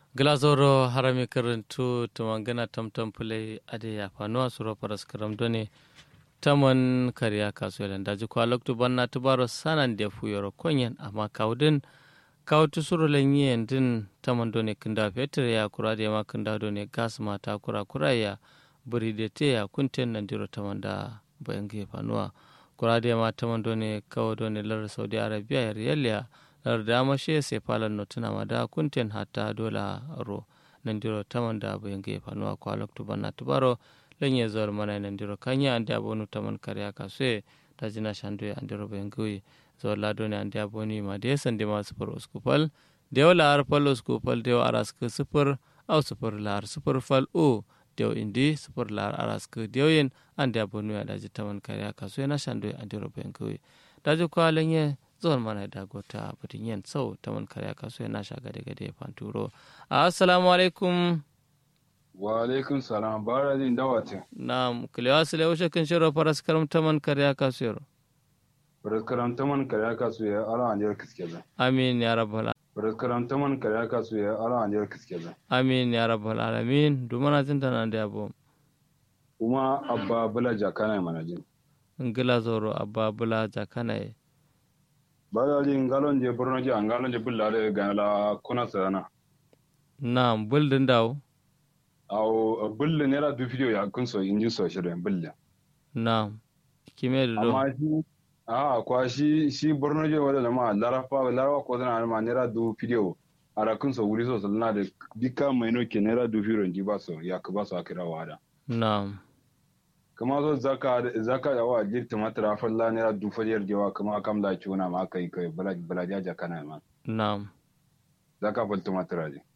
Glazoro harami karantu tumangana tamtam pulai ade ya fanuwa suro paras karam done taman kariya kasuwalan daji kwa loktu banna tubaro sanan da fuyoro konyen amma kawdin kawtu suro lenyen din taman done kinda fetur ya kura da ma kinda done gas mata kura ya buri de te ya kunten nan diro taman da bayan ge fanuwa kura da ma taman done kawo done lar Saudi Arabia ya riyaliya lar dama she se palan no tuna mada kunten hatta dola ro nandiro tamanda benge fanuwa kwa loktu banna tubaro lenye zor mana nandiro kanya ande abonu taman karya kaswe tajina shandu andiro bengui zor lado ne ande aboni ma de sande ma super uskupal dew lar pal uskupal dew arask super au super lar super fal o dew indi super lar arask dew yen ande abonu ya daji taman karya kaswe na shandu andiro bengui daji kwa lenye zuwan mana da gota batun yin sau ta man karya kaso yana sha gade fanturo. Assalamu alaikum. Wa alaikum salam bara din dawate. Na kilewa sile ushe kin shiro faras karam ta man karya kaso yaro. Faras karam ta man karya kaso ya ala anjiyar kiskeza. Amin ya rabbal. Faras karam ta man karya kaso ya ala anjiyar kiskeza. Amin ya rabbal alamin. Dumana jinta nan da abu. Kuma abba bula jakana manajin. Ngila zoro abba bula jakana. Bara din galon je borno je angalon je bulla de gala kuna sana. Na buldin dawo. Aw bulle ne ra du video ya kun so inji so shirin bulle. Na kime da do. Amma shi kwa shi borno je wala ma larafa ko zana ma ne ra du video ara kun so wuri so salna da dika mai no ke ne ra du video ji ba so ya ka ba so akira wada. Na kama zo zaka da wa jirta matara falla ne ra du fajar jewa kama kam la ciuna ma kai bala jaja kana ma. Na Zaka falta matara je.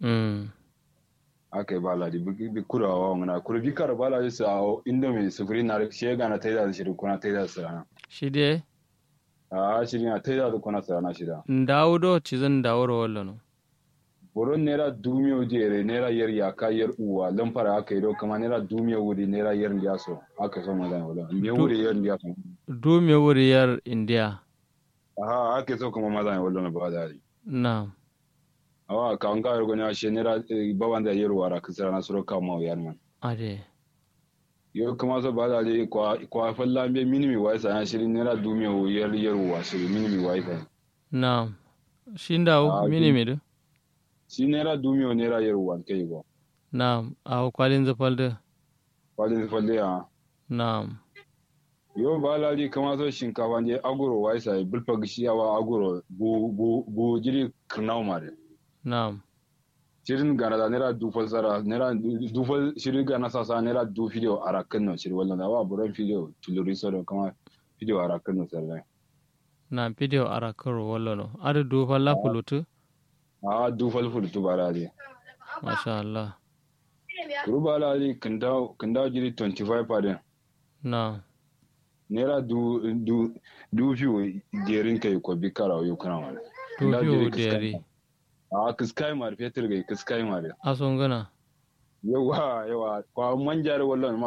Akai bala di bi kurawa ngana kuri bi kar bala ji sa inda mai sufuri na shega na taida da shirin kuna taida sana. shi dai Shirin na taida da kuna sana shida. dawo do cizan dawo ro wallo no. Boron nera dumiyo jere nera yar yaka yar uwa lamfara aka yi do kama nera dumiyo wuri nera yar liyaso aka so magana wala me wuri yar liyaso Dume wuriyar India. aka so kuma magana wala na ba dali Na ka an ga yargo ne she nera baban da yar wara kisara na suro kama yar man ade. yo kuma so ba dali kwa falla be minimi wai sa shirin nera dumiyo yar uwa shirin minimi wai fa Na shin dawo mini midu. shi nera dumiyo nera yar uwa kai go Na a kwalin zafalda. kwalin falle Na yo balali kama so shinkafa ne aguro wai sai bulfa gishiyawa aguro bu jiri kirnau mare na shirin gana da nera dufal sara nera dufal shirin gana sasa nera du video arakan no shirin wallan da wa buran video tuluri so da kama video arakan no sallai na video arakaro wallo no adu du falla fulutu. dufal fulutu balali Masha Allah. kuru balali kinda jiri 25 pardon Na nera du fiyo gerin kai ko bikara yo kana wala du fiyo deri. kiskai mar fetur gai kiskai mar Asongana. yawa kwa manjar wallan